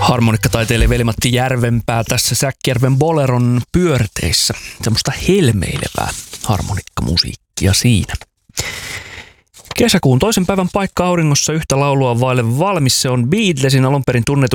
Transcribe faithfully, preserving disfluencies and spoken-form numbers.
Harmonikkataiteilija Veli-Matti Järvenpää tässä Säkkijärven Boleron pyörteissä. Semmoista helmeilevää harmonikkamusiikkia siinä. Kesäkuun toisen päivän paikka auringossa yhtä laulua vaille valmis. Se on Beatlesin alun perin tunnetu